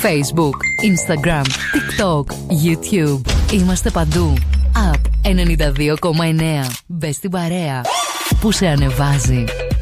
Facebook, Instagram, TikTok, YouTube. Είμαστε παντού. App 92,9. Μπες στην παρέα που σε ανεβάζει.